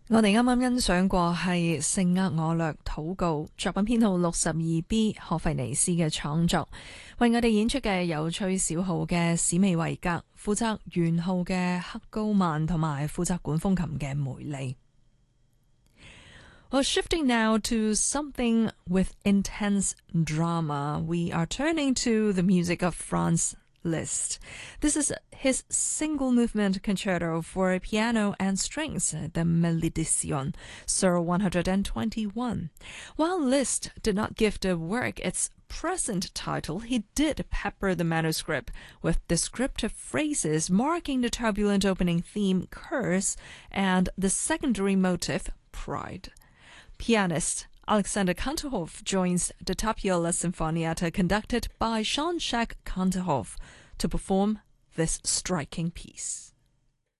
我哋啱啱欣賞過係聖厄我略禱告作品編號62B 何費尼斯嘅創作，為我哋演出嘅有吹小號嘅史美維格，負責圓號嘅克高曼同埋負責管風琴嘅梅利。Well, shifting now to something with intense drama, we are turning to the music of Franz Liszt. This is his single movement concerto for piano and strings, the Melodition, Sir 121. While Liszt did not give the work its present title, he did pepper the manuscript with descriptive phrases marking the turbulent opening theme, curse, and the secondary motive, pride. Pianist Alexander Kantorov joins the Tapiola Sinfonietta conducted by Jean-Jacques Kantorov to perform this striking piece.